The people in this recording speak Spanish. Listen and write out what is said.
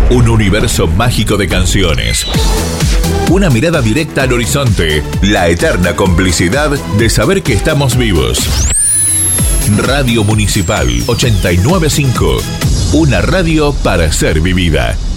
Un universo mágico de canciones. Una mirada directa al horizonte. La eterna complicidad de saber que estamos vivos. Radio Municipal 895. Una radio para ser vivida.